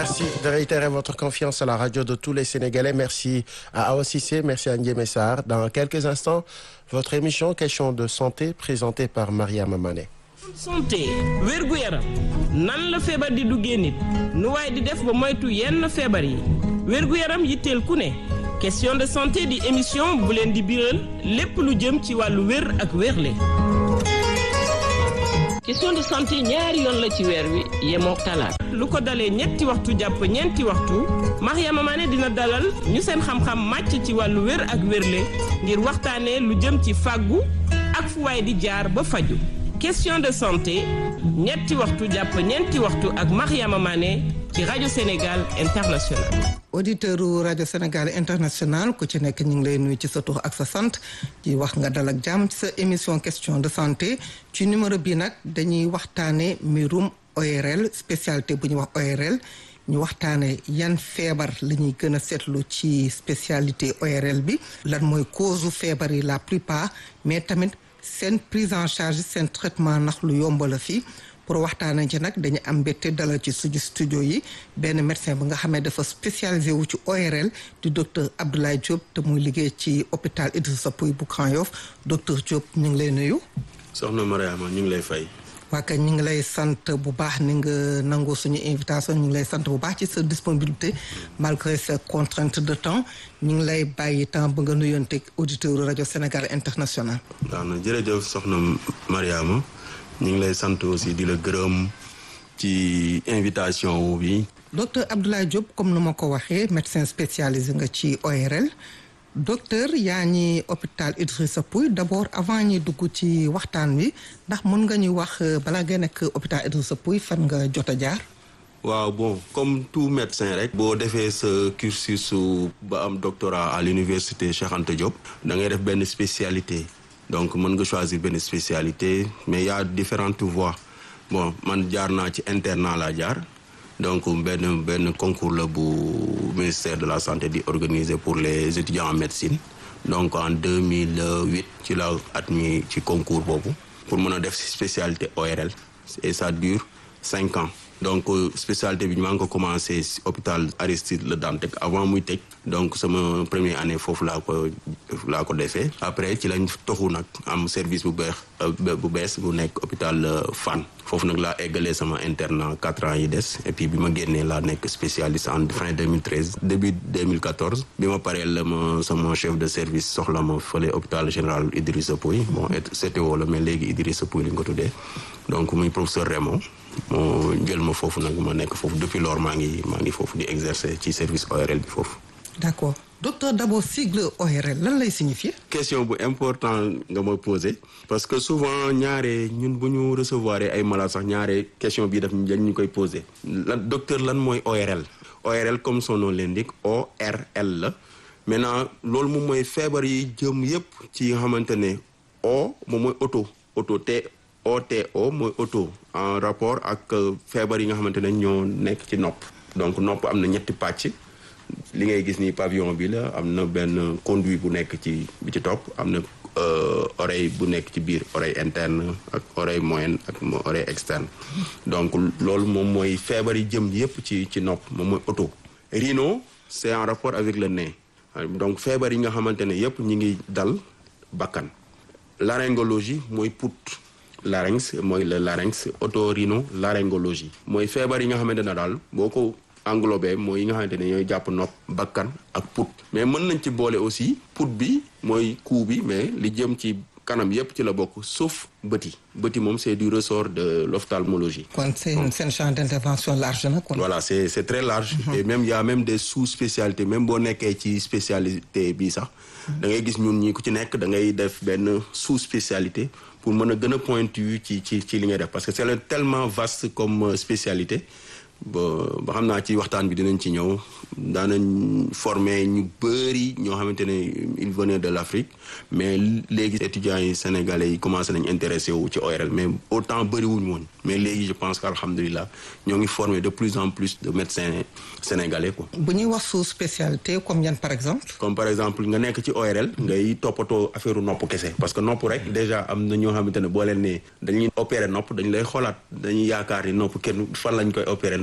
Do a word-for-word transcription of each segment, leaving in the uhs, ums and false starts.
Merci de réitérer votre confiance à la radio de tous les Sénégalais. Merci à Awa Cissé, merci à Ndiémé Sarr. Dans quelques instants, votre émission Question de santé présentée par Mariama Mané. santé wérgu yaram nan la feebar di duggee nit nu waaye di def ba moytu yenn feebar yi wérgu yaram yitteel ku ne question de santé di émission bu leen di biral lépp lu jëm ci wàllu wér ak wérle question de santé ñaari yoon la ci weer wi yemook talaata lu ko dalee ñetti waxtu jàpp ñeenti waxtu Mariama Mané dina dalal ñu seen xam-xam màcc ci wàllu wér ak wérle ngir waxtaanee lu jëm ci fàggu ak fu waay di jaar ba faju question de santé ñetti waxtu jàpp ñeenti waxtu ak Mariama Mané ci rajo Sénégal International. auditeur u rajo Sénégal International ku ci nekk ñu ngi lay nuyu ci sa tur ak sa sant ci wax nga dal ak jàmm ci sa émission question de santé ci numéro bi nag dañuy waxtaane mbirum O R L spécialité bu ñuy wax O R L ñu waxtaane yan feebar la ñuy gën a seetlu ci spécialité O R L bi lan mooy cause feebar yi la plupart mais tamit seen prise en charge seen traitement ndax lu yomb la fii pour waxtaanee ci nag dañu am mbégte dalal ci suñu studio yi benn médecin bi nga xam ne dafa spécialisé wu ci O R L di docteur Abdoulaye Diop te muy liggéey ci hôpital Idrissa Pouye bu Grand Yoff docteur Diop ñu ngi lay nuyu. soxna Mariama ñu ngi lay fay. waa kay ñu ngi lay sant bu baax ni nga nangoo suñu invitation ñu ngi lay sant bu baax ci sa disponibilité malgré sa contrainte de temps ñu ngi lay bàyyi temps ba nga nuyonteeg auditeur rajo Sénégal International. waaw na jërëjëf soxna Mariama ñu ngi lay sant aussi di la gërëm ci invitation bi. docteur Abdoulaye Diop comme nu ma ko waxee médecin spécialisé nga ci O R L docteur yaa ngi hôpital Idrissa Pouye d'abord avant ñuy dugg ci waxtaan wi ndax mën nga ñu wax balaa nga nekk hôpital Idrissa Pouye fan nga jot a jaar. waaw bon comme tout médecin rek. boo defee sa cursus ba am doctorat à l'université Cheikh Anta Diop. da ngay def benn spécialité donc mën nga choisir benn spécialité mais y a différentes voies bon man jaar naa ci internat laa jaar. donc benn benn concours la bu ministère de la santé di organiser pour les étudiants en médecine donc en deux mille huit ci la admis ci concours boobu pour mën a def spécialité O R L et ça dure cinq ans donc spécialité bi ñu maa ngi ko commencé hôpital Aristide Le Dantec avant muy tëj donc sama première année foofu laa ko laa ko defee après ci lañ toxu nag am service bu beex bu bees bu nekk hôpital Fann foofu nag laa eggalee sama internat quatre ans yi des et puis bi ma génnee laa nekk spécialiste en fin deux mille treize début deux mille quatorze bi ma paree la ma sama chef de service soxla ma fële hôpital général Idrissa Pouye bon C T O la mais léegi Idrissa Pouye li nga ko tuddee donc muy professeur Raymond moo jël ma foofu nag ma nekk foofu depuis lors maa ngi maa ngi foofu di exercer ci service O R L bi foofu. d'accord docteur d'abord sigle O R L lan lay signifier. question bu important nga ma posé parce que souvent ñaare ñun bu ñu recevoir ay malades sax ñaare question bii daf dañ ñu koy posé. lan docteur lan mooy O R L. O R L comme son nom l'indique O R L la maintenant loolu moom mooy feebar yi jëm yépp ci nga xamante ne O moom mooy auto auto te O T O mooy auto en rapport ak feebar yi nga xamante ne ñoo nekk ci nopp donc nopp am na ñetti pàcc li ngay gis ni pavillon bi la am na benn conduit bu nekk ci bi ci topp am na oreille bu nekk ci biir oreille interne ak oreille moyenne ak oreille externe donc loolu moom mooy feebar yi jëm yépp ci ci nopp moom mooy auto rhino c'est en rapport avec le nez donc feebar yi nga xamante ne yépp ñi ngi dal bakkan laryngologie mooy put larynx mooy le larynx otorhinolaryngologie mooy feebar yi nga xamante ne daal boo ko englobé mooy yi nga xamante ne ñooy jàpp nopp bakkan ak put mais mën nañ ci boole aussi put bi mooy cou bi mais li jëm ci kanam yépp ci la bokk sauf bëti bëti moom c'est du ressort de l'ophtalmologie. kon c'est un champ d'intervention large na kon. voilà c'est c'est très large. Mm-hmm. Et même y a même des sous-spécialités même boo nekkee ci spécialité bii sax. da ngay gis ñun ñi ku ci nekk da ngay def benn sous-spécialité pour mën a gën a pointu ci ci ci li ngay def parce que c'est tellement vaste comme spécialité. ba ba xam naa ci waxtaan bi dinañ ci ñëw daanañ former ñu bëri ñoo xamante ne ils venaient de l'Afrique mais léegi étudiants yi sénégalais yi commencé nañ intéressé wu ci O R L mais autant bëriwuñu woon mais léegi je pense qu'alhamdoulilah ñoo ngi former de plus en plus de médecins sénégalais quoi. bu ñuy wax sous spécialité comme yan par exemple. comme par exemple nga nekk ci O R L. ngay toppatoo affaire nopp kese parce que nopp rek déjà am na ñoo xamante ne boo leen ne dañuy opérer nopp dañu lay xoolaat dañuy yaakaar ni nopp kenn fan lañ koy opérer.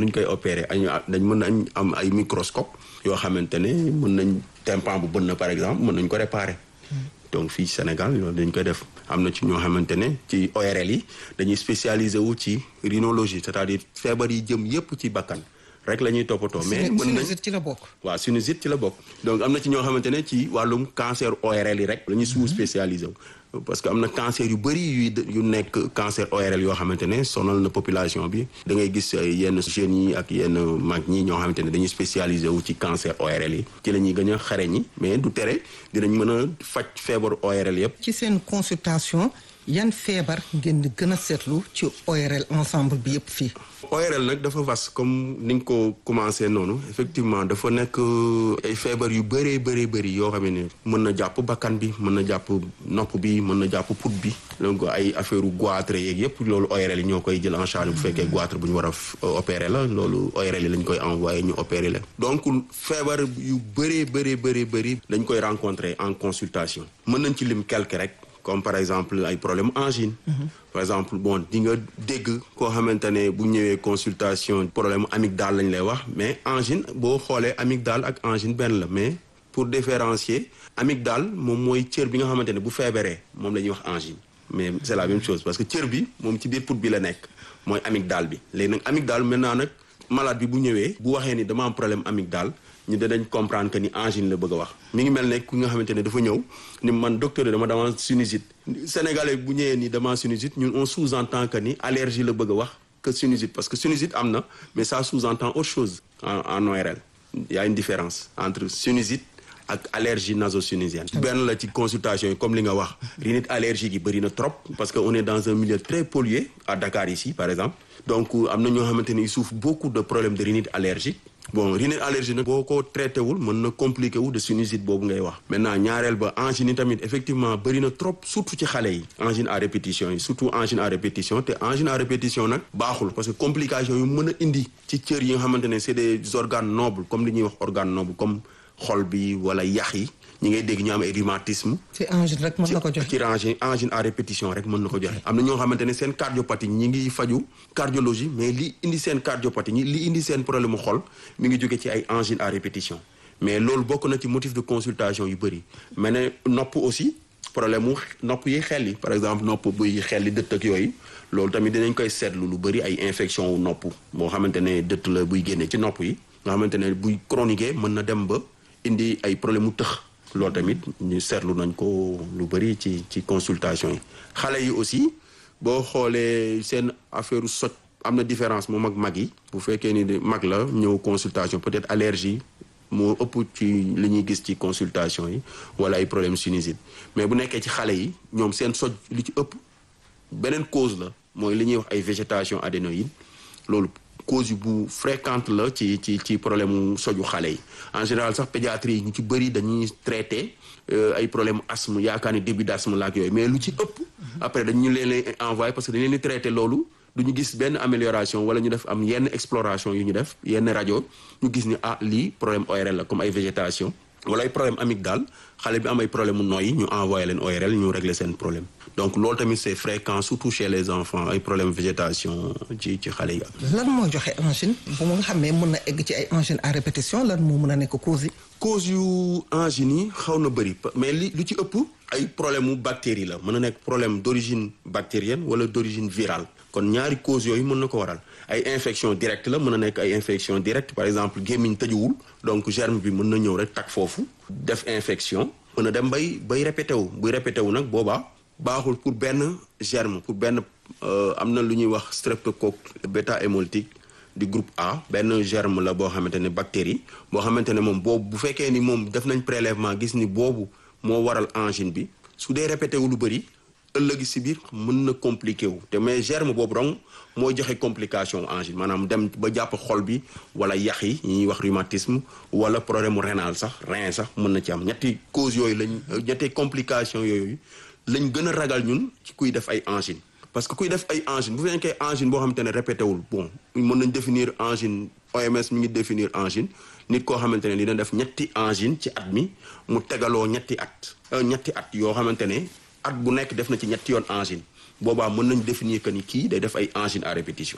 nuñ koy opérer ay dañ mën nañ am ay microscope yoo xamante ne mën nañ tympan bu bënn par exemple mën nañ ko réparer. donc fii Sénégal loolu dañ koy def am na ci ñoo xamante ne ci O R L yi dañuy spécialisé wu ci rhinologie c'est-à-dire feebar yi jëm yépp ci bakkan rek la ñuy toppatoo. mais mën nañ sinusite ci la bokk. waaw sinusite ci la bokk. donc am na ci ñoo xamante ne ci wàllum cancer O R L yi rek la ñuy sous spécialisé wu. parce que am na cancer yu bëri yu yu nekk cancer O R L yoo xamante ne sonal na population bi da ngay gis yenn jeunes yi ak yenn mag ñi ñoo xamante ne dañuy spécialisé wu ci cancer O R L yi ci la ñuy gën a xare ñi mais du tere dinañ mën a faj feebaru O R L yëpp. ci seen consultation yan feebar ngeen di gën a seetlu ci O R L ensemble bi yëpp fii. O R L nag dafa vaste comme ni nga ko commencé noonu effectivement dafa nekk ay feebar yu bëree bëree bëri yoo xam ne mën na jàpp bakkan bi mën na jàpp nopp bi mën na jàpp put bi donc ay affaire u goitre yeeg yëpp loolu O R L yi ñoo koy jël en charge bu fekkee goitre bu ñu war a opérer la loolu O R L yi lañ koy envoyé ñu opérer leen donc feebar yu bëree bëree bëree bëri dañ koy rencontrer en consultation mën nañ ci lim quelque rek comme par exemple ay problème angine. Mm-hmm. par exemple bon di nga dégg koo xamante ne bu ñëwee consultation problème amygdale lañ lay wax mais angine boo xoolee amygdale ak angine benn la mais pour différencier amygdale moom mooy cër bi nga xamante ne bu feebaree moom la ñuy wax angine mais c'est la même chose parce que cër bi moom ci biir put bi la nekk mooy amygdale bi léegi nag amygdale maintenant nag malade bi bu ñëwee bu waxee ni dama am problème amygdale ñu danañ comprendre que ni angine la bëgg a wax mi ngi mel ne ku nga xamante ne dafa ñëw ni man docteur dama dama sinusite sénégalais bu ñëwee ni dama sinusite ñun on sous-entend que ni allergie la bëgg a wax que sinusite parce que sinusite am na mais ça sous-entend autre chose en en O R L il y a une différence entre sinusite ak allergie naso-sinusienne benn la ci consultation yi comme li nga wax rhinite allergique yi bëri na trop parce que on est dans un milieu très pollué à Dakar ici par exemple donc am na ñoo xamante ne ils souffrent beaucoup de problèmes de rhinite allergique bon rhinite allergique nag boo ko traité wul mën na compliqué wu de sinusite boobu ngay wax maintenant ñaareel ba angine yi tamit effectivement bëri na trop surtout ci xale yi angine à répétition yi surtout angine à répétition te angine à répétition nag baaxul parce que complication yu mën a indi ci cër yi nga xamante ne c'est des organes nobles comme li ñuy wax organes nobles comme xol bi wala yax yi ñi ngay dégg ñu am ay rhumatisme ci angine rek mën na ko joxe ci angine angine à répétition rek mën na ko joxe am na ñoo xamante ne seen cardiopathie ñi ngi faju cardiologie mais li indi seen cardiopathie ñi li indi seen problème mu xol mi ngi jóge ci ay angine à répétition mais loolu bokk na ci motif de consultation yu bëri mais ne nopp aussi problème mu nopp yi xel yi par exemple nopp buy xel yi dëtt ak yooyu loolu tamit dinañ koy seetlu lu bëri ay infection wu nopp moo xamante ne dëtt la buy génne ci nopp yi nga xamante ne buy chronique mën na dem ba indi ay problème mu tëx loolu tamit ñu seetlu nañ ko lu bëri ci ci consultation yi xale yi aussi boo xoolee seen affaire soj am na différence moom ak mag yi bu fekkee ni mag la ñëw consultation peut-être allergie moo ëpp ci li ñuy gis ci consultation yi wala ay problème sinusite mais bu nekkee ci xale yi ñoom seen soj li ci ëpp beneen cause la mooy li ñuy wax ay végétation adénoïde loolu cause yu bu fréquente la ci ci ci problème mu soju xale yi en général sax pédiatrie yi ñu ci bëri dañuy traité ay problème asthme yaakaar ni début d'asthme la ak yooyu mais lu ci ëpp après dañu leen leen envoyé parce que dañu leen di traité loolu du ñu gis benn amélioration wala ñu def am yenn exploration yu ñu def yenn rajo ñu gis ni ah lii problème O R L la comme ay végétation wala ay problème amygdale xale bi am ay problème mu nooyi ñu envoyé leen O R L ñu régler seen problème donc loolu tamit c'est fréquent surtout chez les enfants ay problème végétation ci ci xale yi. lan moo joxe angine bu nga xam ne mën na egg ci ay angine à répétition lan moo mën a nekk cause yi. cause yu angine yi xaw na bëri mais li lu ci ëpp ay problème mu bactérie la mën na nekk problème d'origine bactérienne wala d'origine virale kon ñaari cause yooyu mën na ko waral ay infection directe la mën na nekk ay infection directe par exemple gémmiñ tëjuwul donc germe bi mën na ñëw rek tak foofu def infection mën na dem bay bay répété wu buy répété wu nag boobaa baaxul pour benn germe pour benn am na lu ñuy wax streptocoque bêta hémolytique du groupe A benn germe la boo xamante ne bactérie boo xamante ne moom boobu bu fekkee ni moom def nañ prélèvement gis ni boobu moo waral angine bi su dee répété wu lu bëri ëllëgi si biir mën na compliqué wu te mais germe boobu donc mooy joxe complication angine maanaam dem ba jàpp xol bi wala yax yi ñuy wax rhumatisme wala problème rénal sax rein sax mën na ci am ñetti cause yooyu lañ ñetti complication yooyu lañ gën a ragal ñun ci kuy def ay angine parce que kuy def ay angine bu fekkee angine boo xamante ne répété wul bon mën nañ définir angine O M S mi ngi définir angine nit koo xamante ne dina def ñetti angine ci at mi mu tegaloo ñetti at ñetti at yoo xamante ne at bu nekk def na ci ñetti yoon angine boobaa mën nañ définir que ni kii day def ay angine à répétition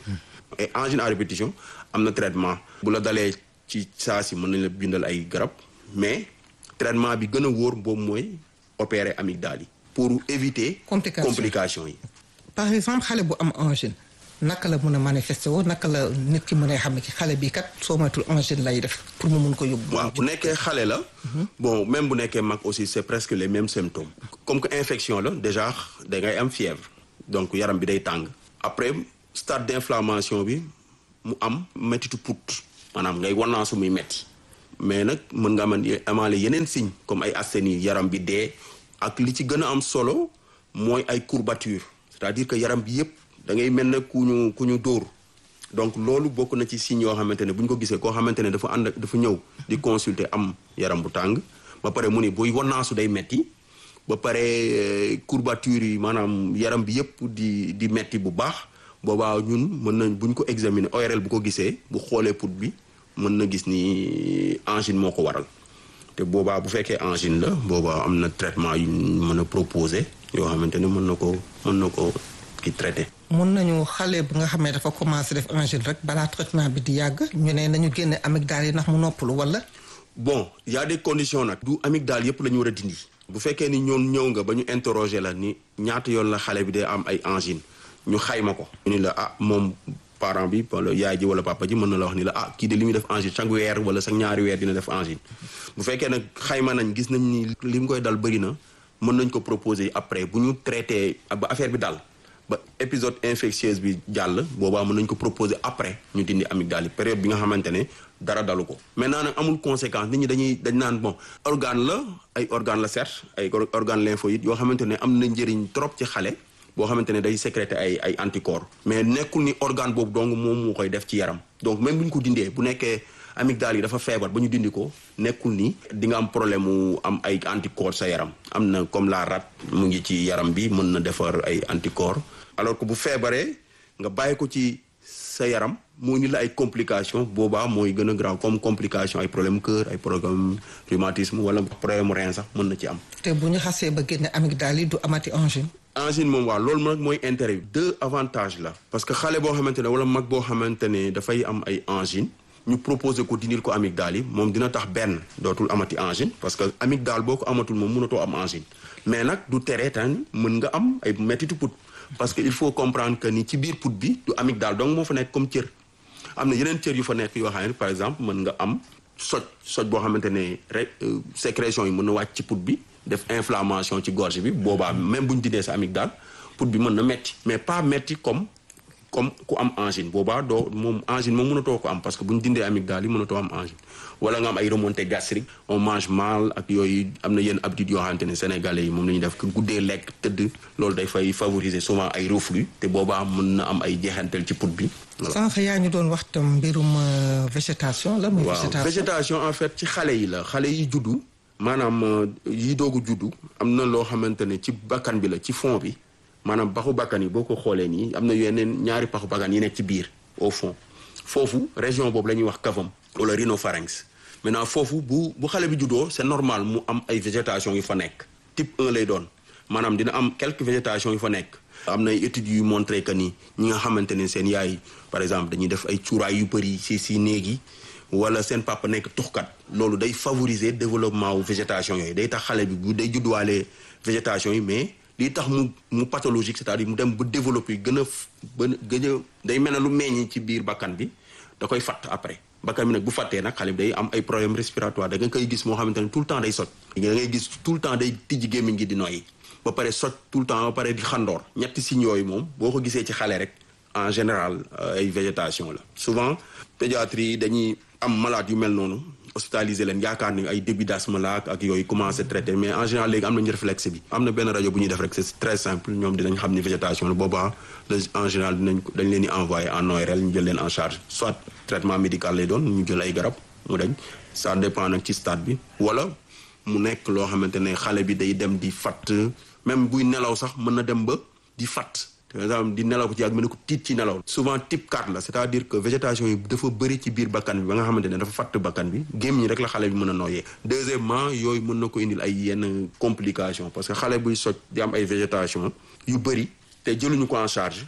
et angine à répétition am na traitement bu la dalee ci saa si mën nañ la bindal ay garab mais traitement bi gën a wóor boobu mooy opérer amygdale yi pour éviter complication complications yi. par exemple xale bu am angine naka la mën a manifester woo naka la nit ki mën a xam ne ki xale bi kat soo moytul angine lay def pour mu mun ko yóbbu. waaw bu nekkee xale la. bon même bu nekkee mag aussi c'est presque les mêmes symptômes. comme que infection la déjà da ngay am fièvre donc yaram bi day tàng. après stade d'inflammation bi mu am mettitu put maanaam ngay wannaasu muy metti mais nag mën nga aman amaale yeneen signe comme ay asthénie yaram bi dee ak li ci gën a am solo mooy ay courbature c'est-à-dire que yaram bi yépp da ngay mel ne ku ñu ku ñu dóor donc loolu bokk na ci signes yoo xamante ne bu ñu ko gisee koo xamante ne dafa ànd dafa ñëw di consulter am yaram bu tàng ba pare mu ni buy wannaasu day metti ba pare courbature yi maanaam yaram bi yépp di di metti bu baax boobaa ñun mën nañ bu ñu ko examiner O R L bu ko gisee bu xoolee put bi mën na gis ni angine moo ko waral te boobaa bu fekkee angine la boobaa am na traitement yu mën a proposer yoo xamante ne mën na ko mën na ko ki traité. mun nañu xale bu nga xam ne dafa commencé def angine rek balaa traitement bi di yàgg ñu ne nañu génne amygdale yi ndax mu noppalu wala. bon y a des conditions nag. du amygdale yëpp la ñu war a dindi. bu fekkee ni ñoon ñëw nga ba ñu interroger la ni ñaata yoon la xale bi day am ay angine ñu xayma ko. ñu ni la ah moom parent bi wala yaay ji wala papa ji mën na la wax ni la ah kii de li muy def angine chaque weer wala chaque ñaari weer dina def angine bu fekkee nag xayma nañ gis nañ ni li mu koy dal bëri na mën nañ ko proposer après bu ñu traité ba affaire bi dal. ba épisode infectieuse bi jàll boobaa mën nañ ko proposer après ñu dindi amygdale yi période bi nga xamante ne dara dalu ko maintenant nag amul conséquence nit ñi dañuy dañ naan bon organe la ay organe la certes ay organe lymphoïde yoo xamante ne am na njëriñ trop ci xale boo xamante ne day sécréter ay ay anticorps mais nekkul ni organe boobu donc moom moo koy def ci yaram donc même bu ñu ko dindee bu nekkee amygdale yi dafa feebar ba ñu dindi ko nekkul ni di nga am problème mu am ay anticorps sa yaram am na comme la rate mu ngi ci yaram bi mën na defar ay anticorps alors que bu feebaree nga bàyyi ko ci sa yaram moo ni la ay complications boobaa mooy gën a grave comme complication ay problème cœur ay problème rhumatisme wala problème rein sax mën na ci am. te bu ñu xasee ba génne amygdale yi du amati angine. angine moom waaw loolu nag mooy intérêt bi deux avantages la parce que xale boo xamante ne wala mag boo xamante ne dafay am ay angine ñu proposé ko dindil ko amygdale yi moom dina tax benn dootul amati angine parce que amygdale boo ko amatul moom mënatoo am angine mais nag du tere tan mën nga am ay mettitu put parce que il faut comprendre que ni ci biir put bi du amygdale donc moo fa nekk comme cër am na yeneen cër yu fa nekk yoo xam ne par exemple mën nga am soj soj boo xamante ne rek sécrétion yi mën na wàcc ci put bi def inflammation ci gorge bi boobaa même bu ñu dindee sa amygdale put bi mën na metti mais pas metti comme comme ku am angine boobaa doo moom angine moom mënatoo ko am parce que bu ñu dindee amygdale yi mënatoo am angine wala nga am ay remontée gastrique on mange mal ak yooyu am na yenn habitudes yoo xamante ne sénégalais yi moom la ñuy def que guddee lekk tëdd loolu day fay favoriser souvent ay reflux te boobaa mën na am ay jeexantal ci put bi. sànq yaa ñu doon wax tam mbirum végétation la. muy végétation waaw végétation en fait ci xale yi la xale yi juddu maanaam yi doogu juddu am na loo xamante ne ci bakkan bi la ci fond bi. maanaam paxu bakkan yi boo ko xoolee nii am na yeneen ñaari paxu bakkan yi nekk ci biir au fond foofu région boobu la ñuy wax cavum wala rhinopharynx maintenant foofu bu bu xale bi juddoo c'est normal mu am ay végétation yu fa nekk type un lay doon maanaam dina am quelques végétation yu fa nekk am na ay études yu montré que ni ñi nga xamante ne seen yaay par exemple dañuy def ay cuuraay yu bëri si si néeg yi wala seen papa nekk tuxkat loolu day favoriser développement wu végétation yooyu day tax xale bi bu day judduwaale végétation yi mais lii tax mu mu pathologique c'est-à-dire mu dem ba développer gën a ba gën a day mel ne lu meññ ci biir bakkan bi da koy fatt après bakkan bi nag bu fàttee nag xale bi day am ay problème respiratoire da nga koy gis moo xamante ne tout le temps day soj da ngay gis tout le temps day tijji gémmiñ gi di noyyi ba pare soj tout le temps ba pare di xandoor ñetti signes yooyu moom boo ko gisee ci xale rek en général ay végétation la souvent pédiatrie dañuy am malade yu mel noonu hospitalisé leen yaakaar ni ay début d'asthme la ak yooyu commencé traité mais en général léegi am nañu réflexe bi am na benn rajo bu ñuy def rek c'est très simple ñoom dinañ xam ni végétation la boobaa en général dinañ dañ leen di envoyé en O R L ñu jël leen en charge soit traitement médical lay doon ñu jël ay garab mu dañ ça dépend nag ci stade bi wala mu nekk loo xamante ne xale bi day dem di fatt même buy nelaw sax mën na dem ba di fatt par exemple di nelaw ko ci ak mel ne ko tiit ci nelaw souvent type quatre la c'est-à-dire que végétation yi dafa bëri ci biir bakkan bi ba nga xamante ne dafa fatt bakkan bi gémmiñ rek la xale bi mën a nooyee deuxièmement yooyu mën na ko indil ay yenn complications parce que xale buy soj di am ay végétation yu bëri te jëluñu ko en charge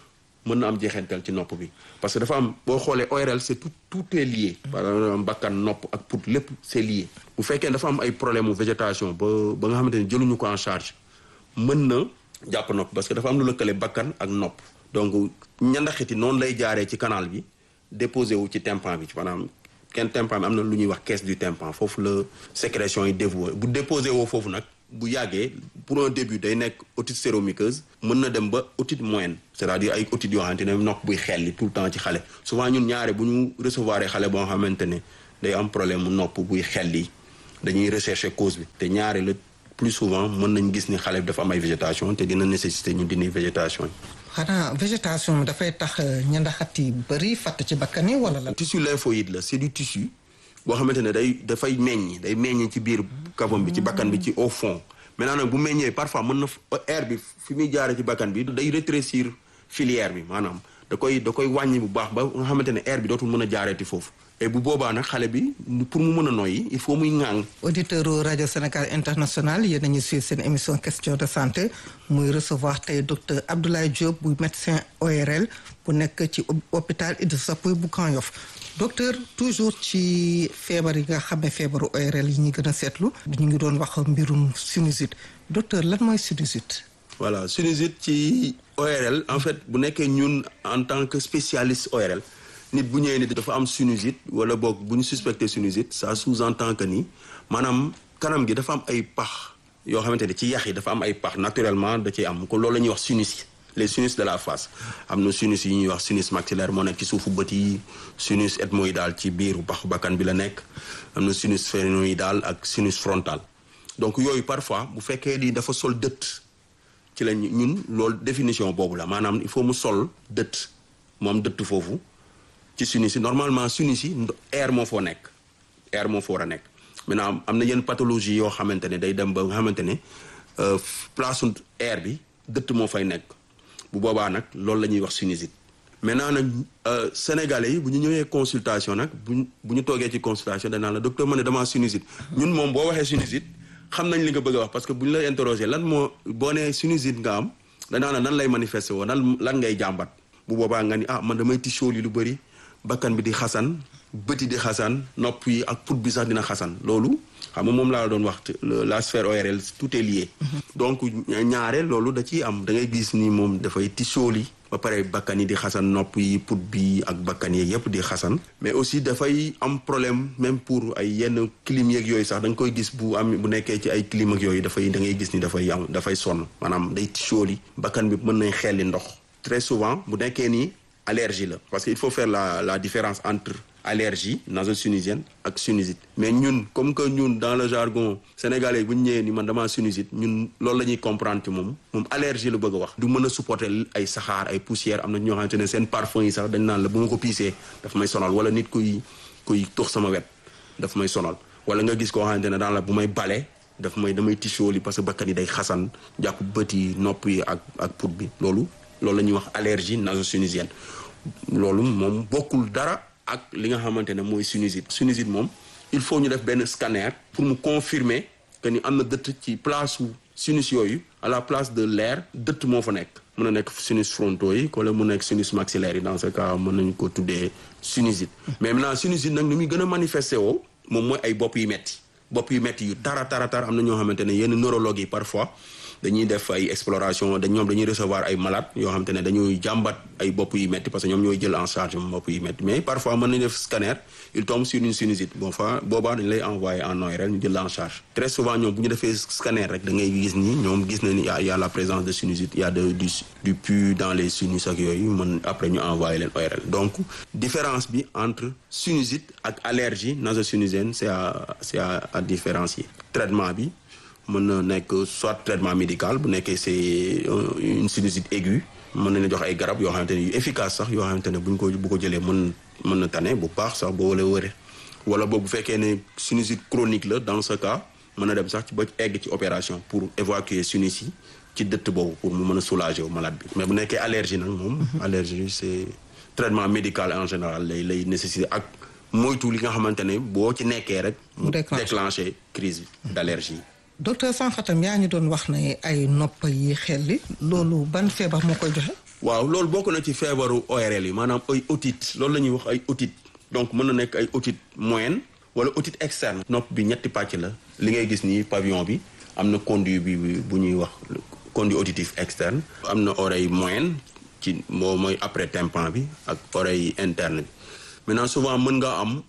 mën na am jeexantal ci nopp bi parce que dafa am boo xoolee O R L c'est tout tout est lié par exemple bakkan nopp ak put lépp c'est lié bu fekkee dafa am ay problème mu végétation ba ba nga xamante ne jëluñu ko en charge mën na jàpp nopp parce que dafa am lu lëkkale bakkan ak nopp donc ñandaxiti noonu lay jaaree ci canal bi déposé wu ci tympan bi maanaam kenn tympan bi am na lu ñuy wax caisse du tympan foofu la sécrétion yi dévoué bu déposé woo foofu nag bu yàggee pour un début day nekk otite séromuqueuse mën na dem ba otite moyenne c'est-à-dire ay otite yoo xamante ne nopp buy xelli tout le temps ci xale souvent ñun ñaare bu ñu recevoir xale boo xamante ne day am problème mu nopp buy xelli dañuy rechercher cause bi te ñaare la plus souvent mën nañ gis ni xale bi dafa am ay végétation te dina nécessiter ñu dindi végétation yi. xanaa végétation bi dafay tax ñandaxat yi bëri fatt ci bakkan yi wala la. tissu lymphoïde la c'est du tissu boo xamante ne day dafay meññ day meññ ci biir kawam bi ci bakkan bi ci au fond maintenant nag bu meññee parfois mën na air bi fi muy jaaree ci bakkan bi day rétrécir filière bi maanaam da koy da koy wàññi bu baax ba nga xamante ne air bi dootul mën a jaareeti foofu et bu boobaa nag xale bi pour mu mën a noyyi il faut muy ŋàng. auditeur rajo Sénégal international yéen a ngi suivre seen émission question de santé muy recevoir tey docteur Abdoulaye Diop bu médecin O R L bu nekk ci hôpital Idrissa Pouye bu Grand Yoff docteur toujours ci feebar yi nga xam ne feebaru O R L yi ñu gën a seetlu ñu ngi doon wax mbirum sinusite docteur lan mooy sinusite. voilà sinusite ci O R L en fait bu nekkee ñun en tant que spécialiste O R L nit bu ñëwee nit dafa am sinusite wala boog bu ñu suspecté sinusite ça sous-entend que ni maanaam kanam gi dafa am ay pax yoo xamante ne ci yax yi dafa am ay pax naturellement da ciy am ko loolu la ñuy wax sinus les sinus de la face am na sinus yi ñuy wax sinus maxillaire moo nekk ci suufu bët yi sinus ethmoïdal ci biiru paxu bakkan bi la nekk am na sinus phénoïdal ak sinus frontal donc yooyu parfois bu fekkee ni dafa sol dëtt ci la ñun loolu définition boobu la maanaam il faut mu sol dëtt moom dëtt foofu ci sinus yi normalement sinus yi air moo foo nekk air moo foo war a nekk maintenant am na yenn pathologie yoo xamante ne day dem ba nga xamante ne place air bi dëtt moo fay nekk bu boobaa nag loolu la ñuy wax sinusite maintenant nag sénégalais yi bu ñu ñëwee consultation nag bu bu ñu toogee ci consultation danaa la docteur ma ne damaa sinusite ñun moom boo waxee sinusite xam nañ li nga bëgg a wax parce que bu ñu la interroger lan moo boo nee sinusite nga am danaa la nan lay manifester woo nan lan ngay jàmbat bu boobaa nga ni ah man damay tisool yi lu bëri bakkan bi di xasan bëti di xasan nopp yi ak put bi sax dina xasan loolu xam nga moom laa la doon wax la sphère O R L tout est lié. donc ñaare loolu da ciy am da ngay gis ni moom dafay tisooli ba pare bakkan yi di xasan nopp yi put bi ak bakkan yi yëpp di xasan mais aussi dafay am problème même pour ay yenn clim yeeg yooyu sax da nga koy gis bu am bu nekkee ci ay clim ak yooyu dafay da ngay gis ni dafay am dafay sonn maanaam day tisooli bakkan bi mën nañ xelli ndox très souvent bu nekkee nii allergie la parce que il faut faire la la différence entre allergie naso-sinusienne ak sinusite mais ñun comme que ñun dans le jargon sénégalais bu ñu ñëwee ni man damaa sinusite ñun loolu la ñuy comprendre ci moom moom allergie la bëgg a wax du mën a supporter ay saxaar ay poussière am na ñoo xamante ne seen parfum yi sax dañ naan la bu ma ko piisee daf may sonal wala nit kuy kuy tux sama wet daf may sonal wala nga gis koo xamante ne daan la bu may bale daf may damay tisooli parce que bakkan yi day xasan jàpp bët yi nopp yi ak ak put bi loolu loolu la ñuy wax allergie naso-sinusienne loolu moom bokkul dara ak li nga xamante ne mooy sinusite sinusite moom il faut ñu def benn scanner pour mu confirmer que ni am na dëtt ci place su sinus yooyu à la place de l'air dëtt moo fa nekk mën na nekk sinus frontaux yi wala mu nekk sinus maxillaire yi dans ce cas mën nañu ko tuddee sinusite mais maintenant sinusite nag ni muy gën a manifester woo moom mooy ay bopp yu metti bopp yu metti yu tara tara tar am na ñoo xamante ne yenn neurologue yi parfois dañuy def ay exploration dañ ñoom dañuy recevoir ay malades yoo xamante ne dañuy jàmbat ay bopp yu metti parce que ñoom ñooy jël en charge bopp yu metti mais parfois mën nañu def scanner il tombe sur une sinusite bon fa boobaa dañ lay envoyer en O R L ñu jël en charge très souvent ñoom bu ñu defee scanner rek da ngay gis ni ñoom gis na ni y a y a la présence de sinusite y a de du du pus dans les sinus ak yooyu mën après ñu envoyer leen O R L donc différence bi entre sinusite ak allergie naso-sinusienne c'est à c'est à à différencier traitement bi mën na nekk soit traitement médical bu nekkee c'est une sinusite aiguë mën nañu jox ay garab yoo xamante ne yu efficace sax yoo xamante ne bu ñu ko bu ko jëlee mën mën na tane bu baax sax boo wala wëre wala boobu bu fekkee ne sinusite chronique la dans ce cas mën na dem sax ci ba egg ci opération pour évacuer sinus yi ci dëtt boobu pour mu mën a soulager wu malade bi mais bu nekkee allergie nag moom allergie c'est traitement médical en général lay lay nécessité ak moytu li nga xamante ne boo ci nekkee rek mu déclencher crise d'allergie. docteur Sankatam yaa ñu doon wax ne ay nopp yi xelli loolu ban feebar moo koy joxe. waaw loolu bokk na ci feebaru O R L yi maanaam ay otite loolu la ñuy wax ay otite donc mën na nekk ay otite moyenne wala otite externe. nopp bi ñetti pàcc la li ngay gis nii pavillon bi am na conduit bi bu ñuy wax conduit auditif externe. am na oreille moyenne ci moo mooy après tympan bi ak oreille interne bi maintenant souvent mën nga am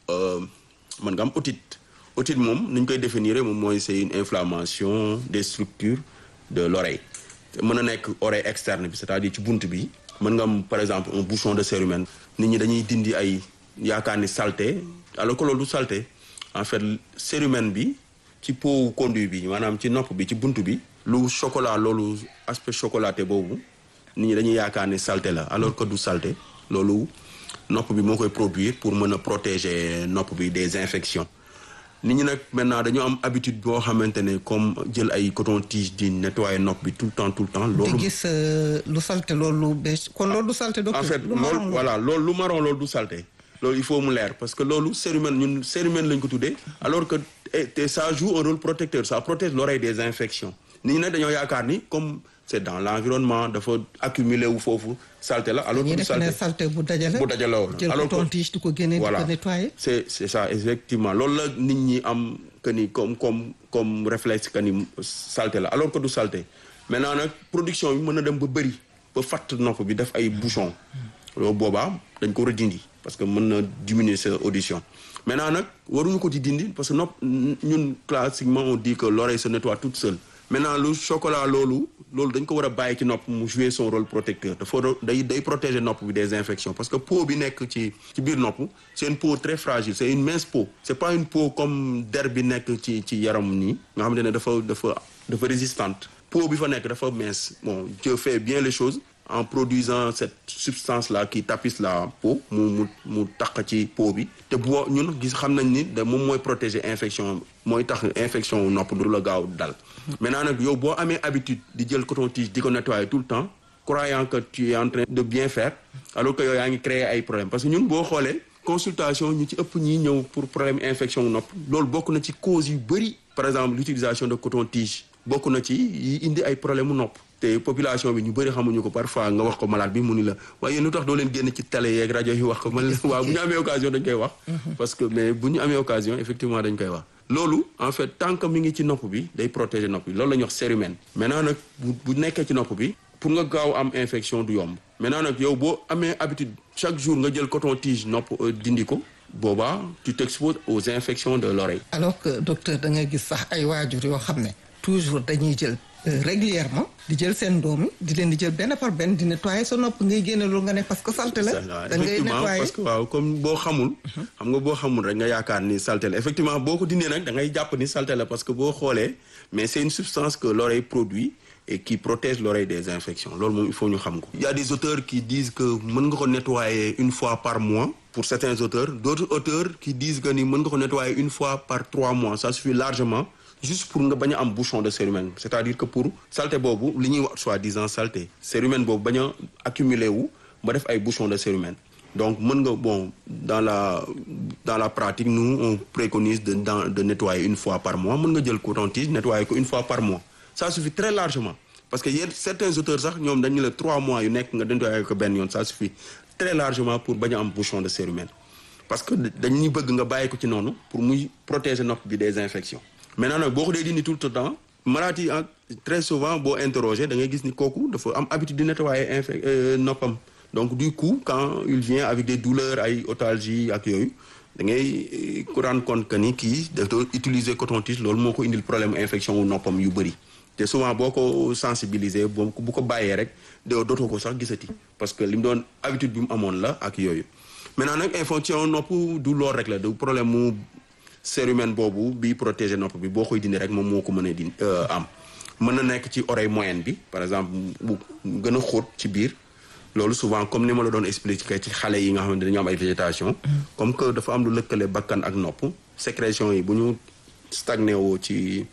mën nga am otite. otite moom ni ñu koy définir moom mooy c'est une inflammation des structures de l'oreille mën na nekk oreille externe bi c'est-à-dire ci bunt bi mën nga am par exemple un bouchon de cérumen nit ñi dañuy dindi ay yaakaar ni saleté alors que loolu du saleté en fait cérumen bi ci peau conduit bi maanaam ci nopp bi ci bunt bi lu chocolat loolu aspect chocolaté boobu nit ñi dañuy yaakaar ni saleté la alors que du saleté loolu nopp bi moo koy produire pour mën a protéger nopp bi des infections. nit ñi nag maintenant dañoo am habitude boo xamante ne comme jël ay coton-tige di nettoyer nopp bi tout le temps tout le temps. loolu di gis lu salte loolu beige kon loolu du salte docteur. en fait loolu voilà loolu lu marron loolu du salte loolu il faut mu leer parce que loolu cérumen ñun cérumen lañ ko tuddee alors que te ça joue un rôle protecteur ça protège l'oreille des infections nit ñi nag dañoo yaakaar ni comme c'est dans l'environnement dafa accumuler wu foofu salte la alors que du salte salte bu dajale bu dajale woon jël coton-tige di ko génne di ko nettoyer. c'est c'est ça effectivement loolu la nit ñi am que ni comme comme comme réflexe que ni salte la alors que du salte maintenant nag production bi mën na dem ba bëri ba fatt nopp bi def ay bouchons loolu boobaa dañ ko war a dindi parce que mën na diminuer sa audition maintenant nag waruñu ko ci dindi parce que nopp ñun classiquement on dit que l'oreille se nettoie toute seule. maintenant lu chocolat loolu loolu dañ ko war a bàyyi ci nopp mu jouer son rôle protecteur dafa day day protéger nopp bi des infections parce que peau bi nekk ci ci biir nopp c'est une peau très fragile c'est une mince peau c'est pas une peau comme der bi nekk ci ci yaram nii nga xamante ne dafa dafa dafa résistante peau bi fa nekk dafa mince bon Dieu fait bien les choses en produisant cette substance là qui tapisse la peau mu mu mu taq ci peau bi te boo ñun gis xam nañ ni de moom mooy protéger infection mooy tax infection wu nopp du la gaaw dal maintenant nag yow boo amee habitude di jël coton-tige di ko nettoyer tout le temps croyant que tu es en train de bien faire alors que yow yaa ngi créer ay problèmes parce que ñun boo xoolee consultation ñu ci ëpp ñi ñëw pour problème infection wu nopp loolu bokk na ci cause yu bëri par exemple l'utilisation de coton-tige bokk na ci yi indi ay problème mu nopp te population bi ñu bëri xamuñu ko parfois nga wax ko malade bi mu ni la waaye lu tax doo leen génn ci télé yeeg rajo yi wax ko man la waaw bu ñu amee occasion dañ koy wax parce que mais bu ñu amee occasion effectivement dañ koy wax loolu en fait tant que mi ngi ci nopp bi day protéger nopp bi loolu la ñuy wax cérumen maintenant nag bu bu nekkee ci nopp bi pour nga gaaw am infection du yomb maintenant nag yow boo amee habitude chaque jour nga jël coton-tige nopp dindi ko boobaa tu t'exposes aux infections de l'oreille. alors que docteur da ngay gis sax ay waajur yoo xam ne toujours dañuy jël régulièrement di jël seen doom di leen di jël benn par benn di nettoyer sa nopp ngay génne loolu nga ne parce que salte la. da ngay nettoyer parce que waaw comme boo xamul. xam nga boo xamul rek nga yaakaar ni salte la effectivement boo ko dindee nag da ngay jàpp ni salte la parce que boo xoolee mais c'est une substance que l'oreille produit et qui protège l'oreille des infections loolu moom il faut ñu xam ko. il y a des auteurs qui disent que mën nga ko nettoyer une fois par mois pour certains auteurs d'autres auteurs qui disent que ni mën nga ko nettoyer une fois par trois mois ça suffit largement. juste pour nga bañ a am bouchon de cérumen c'est-à-dire que pour saleté boobu li ñuy wax soi-disant saleté cérumen boobu bañ a accumuler wu ba def ay bouchon de cérumen donc mën nga bon dans la dans la pratique nous on préconise de de nettoyer une fois par mois mën nga jël coton-tige nettoyer ko une fois par mois ça suffit très largement parce que yéen certains auteurs sax ñoom dañu la trois mois yu nekk nga nettoyer ko benn yoon ça suffit très largement pour bañ a am bouchon de cérumen parce que dañuy bëgg nga bàyyi ko ci noonu pour muy protéger nopp bi des infections. maintenant nag boo ko dee dindi tout le temps malade yi très souvent boo interroger da ngay gis ni kooku dafa am habitude di nettoyer infec noppam donc du coup quand il vient avec des douleurs ay otalgie ak yooyu da ngay rendre compte que ni kii dafa utiliser coton-tige loolu moo ko indil problème infection wu noppam yu bëri te souvent boo ko sensibiliser boo bu ko bàyyee rek doo dootoo ko sax gisati parce que li mu doon habitude bi mu amoon la ak yooyu maintenant nag infection nopp du lool rek la du problème mu cérumen boobu bi protéger nopp bi boo koy dindi rek moom moo ko mën a di am mën na nekk ci oreille moyenne bi par exemple bu gën a xóot ci biir loolu souvent comme ni ma la doon expliquer ci xale yi nga xamante ne dañoo am ay végétation comme que dafa am lu lëkkale bakkan ak nopp sécrétion yi bu ñu stagné woo ci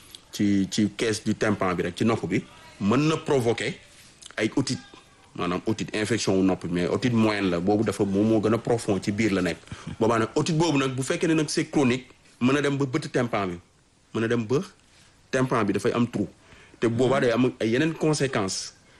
ci ci caisse du tympan bi rek ci nopp bi mën na provoquer ay otite maanaam otite infection wu nopp mais otite moyenne la boobu dafa moom moo gën a profond ci biir la nekk boobaa nag otite boobu nag bu fekkee ne nag c'est chronique mën a dem ba bëtt tympan bi mën a dem ba tympan bi dafay am trou te boobaa day am ay yeneen conséquences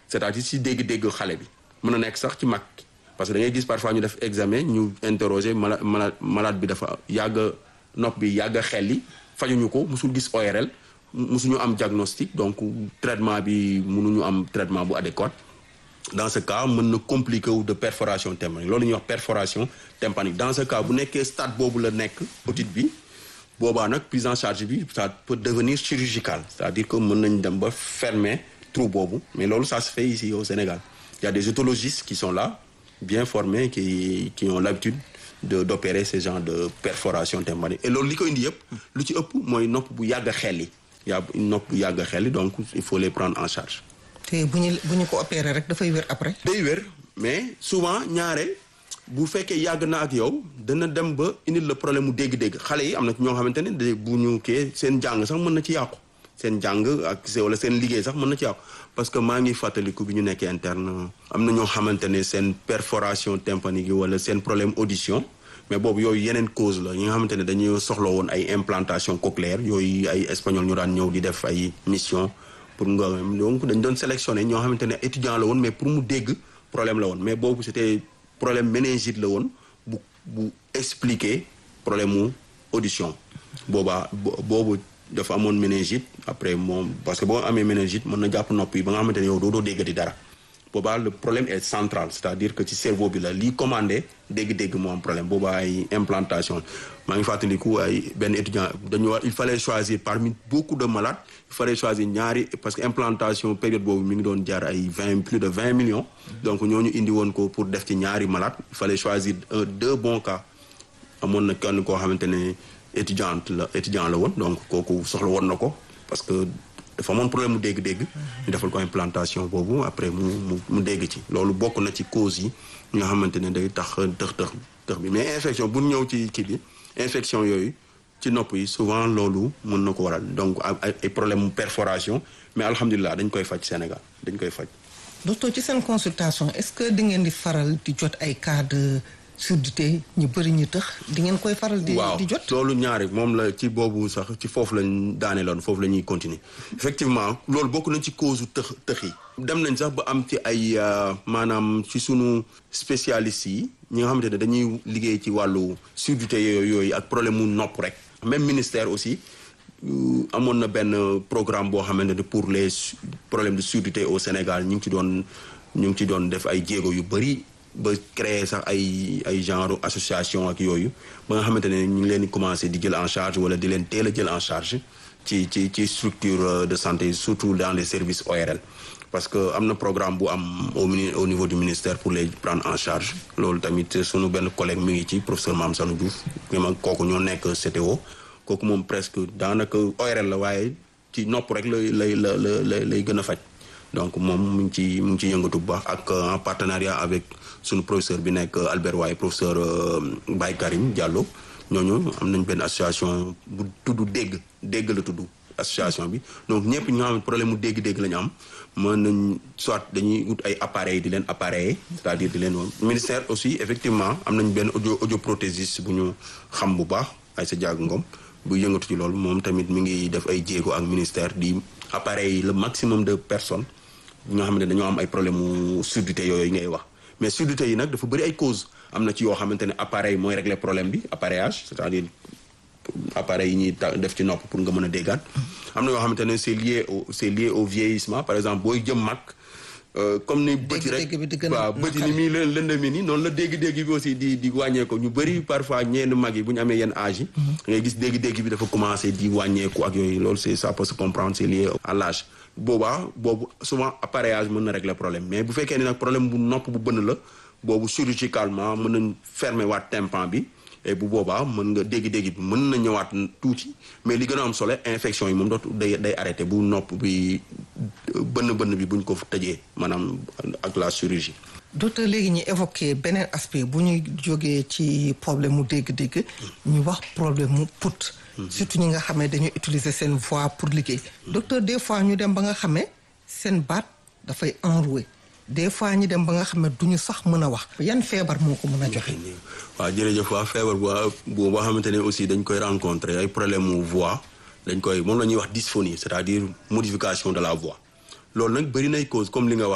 c'est-à-dire si dégg-dégg xale bi mën na nekk sax ci mag parce que da ngay gis parfois ñu def examen ñu interroger mala malade malade bi dafa yàgg nopp bi yàgg xelli fajuñu ko musul gis O R L musuñu am diagnostic donc traitement bi mënuñu am traitement bu adéquat dans ce cas mën na compliqué wu de perforation tympanique loolu ñuy wax perforation tympanique dans ce cas bu nekkee stade boobu la nekk otite bi boobaa nag prise en charge bi ça peut devenir chirurgical c'est-à-dire que mën nañ dem ba fermer trou boobu mais loolu ça se fait ici au Sénégal il y a des otologistes qui sont là bien formés qui qui ont l'habitude de d'opérer ce genre de perforation tympanique et loolu li ko indi yëpp lu ci ëpp mooy nopp bu yàgg a xelli yaa nopp bu yàgg a xelli donc il faut les prendre en charge. te bu ñu bu ñu ko opérer rek dafay wér après. day wér mais souvent ñaare bu fekkee yàgg na ak yow dana dem ba indil la problème mu dégg-dégg xale yi am na ñoo xamante ne de bu ñu kee seen jàng sax mën na ci yàqu seen jàng ak wala seen liggéey sax mën na ci yàqu parce que maa ngi fàttaliku bi ñu nekkee interne am na ñoo xamante ne seen perforation tympanique yi wala seen problème audition mais boobu yooyu yeneen cause la ñi nga xamante ne dañuy soxla woon ay implantation cochléaire yooyu ay espagnol ñu daan ñëw di def ay mission pour nga donc dañ doon sélectionné ñoo xamante ne étudiant la woon mais pour mu dégg problème la woon mais boobu c'était problème méningite la woon bu bu expliquer problème mu audition boobaa boobu dafa amoon méningite après moom parce que boo amee méningite mën na jàpp nopp yi ba nga xamante ne yow doo doo déggati dara boobaa le problème est central c'est-à-dire que ci cerveau bi la lii commandé dégg-dégg moo am problème boobaa ay implantation maa ngi fàttaliku ay benn étudiant dañu war il fallait choisir parmi beaucoup de malades il fallait choisir ñaari parce que implantation période boobu mi ngi doon jar ay vingt plus de vingt millions donc ñooñu indi woon ko pour def ci ñaari malades il fallait choisir un deux bons cas amoon na kenn koo xamante ne étudiante la étudiant la woon donc kooku soxla woon na ko parce que dafa amoon problème mu dégg-dégg ñu defal ko implantation boobu après mu mu mu dégg ci loolu bokk na ci cause yi nga xamante ne day tax tëx tëx tëx bi mais infection bu ñëw ci kii bi infection yooyu ci nopp yi souvent loolu mën na ko waral donc ay problème mu perforation mais alhamdulilah dañ koy faj Sénégal dañ koy faj. docteur ci seen consultation est-ce que di ngeen di faral di jot ay cas de surdité ñu bëri ñu tëx di ngeen koy faral di di jot. waaw loolu ñaari moom la ci boobu sax ci foofu lañ daaneeloon foofu la ñuy continuer effectivement loolu bokk nañ ci cause tëx tëx yi. dem nañ sax ba am ci ay maanaam ci sunu spécialistes yi ñi nga xamante ne dañuy liggéey ci wàllu surdité yooyu yooyu ak problème mu nopp rek. même ministère aussi amoon na benn programme boo xamante ne pour les problèmes de surdité au Sénégal ñu ngi ci doon ñu ngi ci doon def ay jéego yu bëri. ba créer sax ay ay genre association ak yooyu ba nga xamante ne ñu ngi leen di commencer di jël en charge wala di leen teel a jël en charge ci ci ci structure de santé surtout dans les services O R L parce que am na programme bu am au au niveau du ministère pour les prendre en charge loolu tamit sunu benn collègue mi ngi ci professeur Mame Sanou Diouf ma kooku ñoo nekk C T O kooku moom presque daanaka O R L la waaye ci nopp rek lay lay la la lay gën a faj donc moom mu ngi ci mu ngi ci yëngatu bu baax ak en partenariat avec sunu professeur bi nekk Albert Waaye professeur Baye Karim Diallo ñooñu am nañ benn association bu tudd dégg dégg la tudd association bi donc ñëpp ñoo xam ne problème mu dégg-dégg la ñu am mën nañ soit dañuy ut ay appareils di leen appareiller c'est-à-dire di leen woon ministère aussi effectivement am nañ benn audio audioprothésiste bu ñu xam bu baax ay sa jàgg ngom bu yëngatu ci loolu moom tamit mi ngi def ay jéego ak ministère di appareil le maximum de personnes ñoo xam ne dañoo am ay problème mu surdité yooyu ngay wax mais surdité yi nag dafa bëri ay cause am na ci yoo xamante ne appareil mooy régler problème bi appareillage c'est-à-dire appareil yi ñuy def ci nopp pour nga mën a déggaat am na yoo xamante ne c'est lié au c'est lié au vieillissement par exemple booy jëm mag comme ni bëti rek waaw bëti ni muy lëndëmi ni noonu la dégg-dégg bi aussi di di wàññeeku ñu bëri parfois ñenn mag yi bu ñu amee yenn âge yi ngay gis dégg-dégg bi dafa commencé di wàññeeku ak yooyu loolu c'est ça peut se comprendre c'est lié à l'âge boobaa boobu souvent appareillage mën na régler problème mais bu fekkee ni nag problème bu nopp bu bënn la boobu chirurgicalement mën nañ fermer waat tympan bi et bu boobaa mën nga dégg-dégg bi mën na ñëwaat tuuti mais li gën a am solo infection yi moom dootu day day arrêté bu nopp bi bënn bënn bi buñ ko tëjee maanaam ak la chirurgie. docteur léegi ñu évoqué beneen aspect bu ñuy jógee ci problème mu dégg-dégg ñu wax problème mu put. surtout ñi nga xam ne dañuy utiliser seen voix pour liggéey. docteur des fois ñu dem ba nga xam ne seen baat dafay enroué des fois ñu dem ba nga xam ne du ñu sax mën a wax. yan feebar moo ko mën a joxe. waaw jërëjëf waa feebar bu bu boo xamante ne aussi dañ koy rencontrer ay problème mu voix dañ koy moom la ñuy wax dysphonie c'est-à-dire modification de la voix loolu nag bëri nay cause comme li nga wax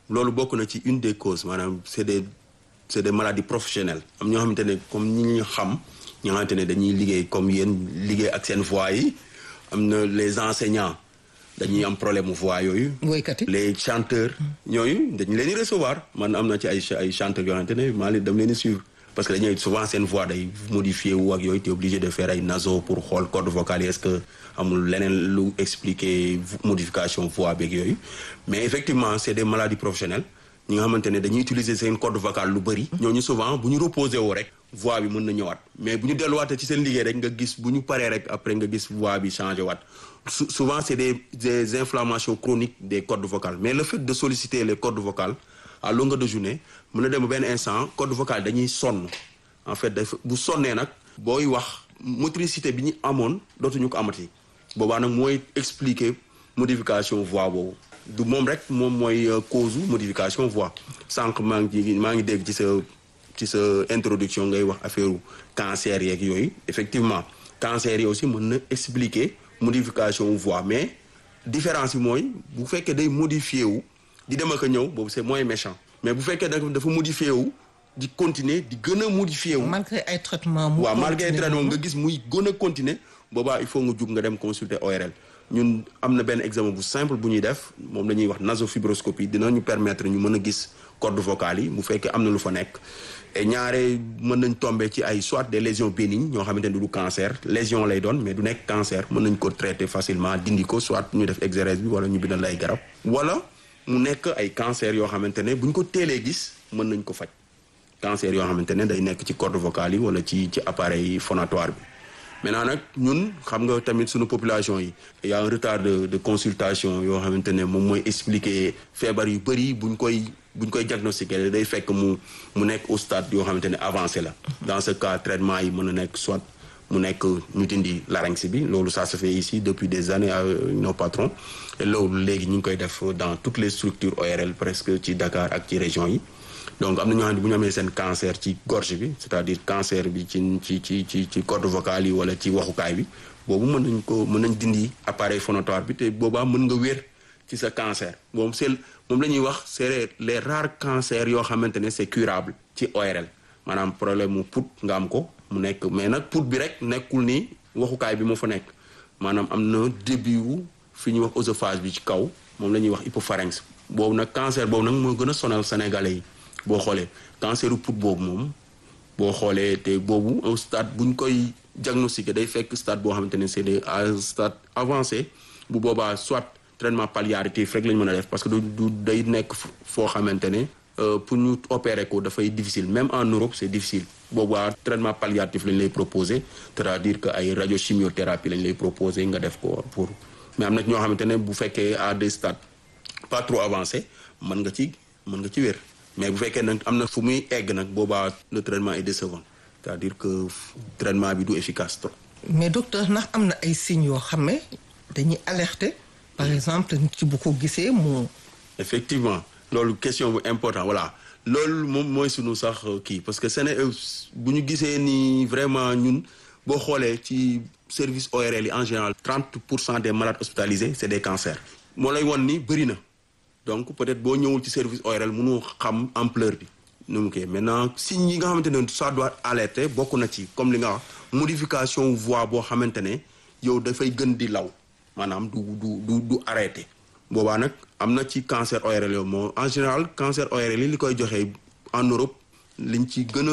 loolu bokk na ci une des causes maanaam c'est des c'est des maladies professionnelles am ñoo xamante ne comme ñi ñu xam ñi nga xamante ne dañuy liggéey comme yéen liggéey ak seen voix yi am na les enseignants dañuy am problème mu voix yooyu. woykat yi les chanteurs. ñooyu dañu leen di recevoir man am na ci ay ay chanteurs yoo xamante ne maa leen dam leen di suivre parce que dañuy souvent seen voix day modifié wu ak yooyu te obligé de faire ay naso pour xool corde vocale yi est-ce que amul leneen lu expliquer modification voix beeg yooyu mais effectivement c'est des maladies professionnelles ñi nga xamante ne dañuy utiliser seen corde vocale lu bëri. ñooñu souvent bu ñu reposé woo rek voix bi mën na ñëwaat mais bu ñu delluwaatee ci seen liggéey rek nga gis bu ñu paree rek après nga gis voix bi changé waat. Souvent, c'est des, des inflammations chroniques des cordes vocales. Mais le fait de solliciter les cordes vocales à longueur de journée, mën na dem benn instant cordes vocales dañuy sonn en fait bu sonnee nag booy wax motricité bi ñu amoon dootuñu ko amati boobaa nag mooy expliquer modification voix boobu. du moom rek moom mooy cause modification voix sànq maa ngi maa ngi dégg ci sa ci sa introduction ngay wax affaire cancer yeeg yooyu effectivement cancer yi aussi mën na expliquer. modification voix mais différence yi mooy bu fekkee day modifié wu di dem ak a ñëw boobu c'est moins méchant mais bu fekkee dafa modifié wu di continuer di gën a modifié wu. malgré ay traitement waaw malgré ay traitement nga gis muy gën a continuer boobaa il faut nga jug nga dem consulter O R L ñun am na benn examen bu simple bu ñuy def moom la ñuy wax nasofibroscopie dinañu permettre ñu mën a gis corde vocale yi bu fekkee am na lu fa nekk. et ñaare mën nañ tomber ci ay soit des lésions bénignes ñoo xamante ne du cancer lésion lay doon mais du nekk cancer mën nañ ko traiter facilement dindi ko soit ñu def exérèse bi wala ñu bindal ay garab. wala mu nekk ay cancer yoo xamante ne bu ñu ko teelee gis mën nañ ko faj cancer yoo xamante ne day nekk ci corde vocale yi wala ci ci appareil phonatoire bi. maintenant nag ñun xam nga tamit suñu population yi y a un retard de de consultation yoo xamante ne moom mooy expliquer feebar yu bëri buñ koy. bu ñu koy diagnostiquer day fekk mu mu nekk au stade yoo xamante ne avancé la. dans ce cas traitement yi mën a nekk soit mu nekk ñu dindi larynx bi loolu ça se fait ici depuis des années avec nos patrons et loolu léegi ñu ngi koy def dans toutes les structures O R L presque ci Dakar ak ci région yi. donc am na ñoo xam ne bu ñu amee seen cancer ci gorge bi c'est-à-dire cancer bi ci ci ci ci ci corde vocale yi wala ci waxukaay bi boobu mën nañ ko mën nañ dindi appareil phonatoire bi te boobaa mën nga wér ci sa cancer moom c'est moom la ñuy wax c'est les rares cancers yoo xamante ne c'est curable ci O R L maanaam problème mu put nga am ko mu nekk mais nag put bi rek nekkul ni waxukaay bi moo fa nekk maanaam am na début wu fi ñuy wax œsophage bi ci kaw moom la ñuy wax hypopharynx boobu nag cancer boobu nag moo gën a sonal sénégalais yi boo xoolee canceru put boobu moom boo xoolee te boobu un stade bu ñu koy diagnostiqué day fekk stade boo xamante ne c'est des un stade avancé bu boobaa soit traitement palliatif rek la ñu mën a def parce que du du day nekk foo xamante ne pour ñu opérer ko dafay difficile même en Europe c'est difficile boobaa traitement palliatif lañ lay proposer c'est-à-dire que ay radiochimiothérapie lañ lay proposer nga def ko pour mais am na ñoo xamante ne bu fekkee à des stades pas trop avancés mën nga ci mën nga ci wér mais bu fekkee nag am na fu muy egg nag boobaa le traitement est décevant c'est-à-dire que traitement bi du efficace trop. mais docteur ndax am na ay signes yoo xam ne dañuy alerter. par exemple nit ki bu ko gisee mu. effectivement loolu question bu important voilà loolu moom mooy sunu sax kii parce que Séné bu ñu gisee ni vraiment ñun boo xoolee ci service O R L yi en général trente pour cent des malades hospitalisés c'est des cancers. moo lay won ni bëri na donc peut-être boo ñëwul ci service O R L mënu xam ampleur bi nu mu koy maintenant signes yi nga xamante ne ça doit alerter bokk na ci comme li nga wax modification voix boo xamante ne yow dafay gën di law. maanaam du du du du arrêté boobaa nag am na ci cancer O R L yow moo en général cancer O R L yi li koy joxee en Europe liñ ci gën a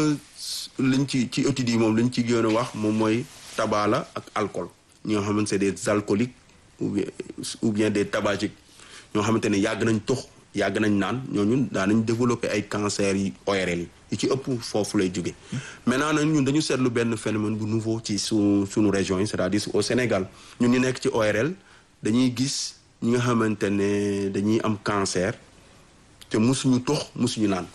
liñ ci ci études yi moom liñ ci gën a wax moom mooy tabac la ak alcool ñi nga xamante c'est des alcooliques ou bien ou bien des tabagiques ñoo xamante ne yàgg nañ tux yàgg nañ naan ñooñu daan nañ développer ay cancer yi O R L yi yi ci ëpp foofu lay jóge maintenant nag ñun dañu seetlu benn phénomène bu nouveau ci su suñu région yi c'est-à-dire au Sénégal ñun ñu nekk ci O R L dañuy gis ñi nga xamante ne dañuy am cancer te musuñu tux musuñu naan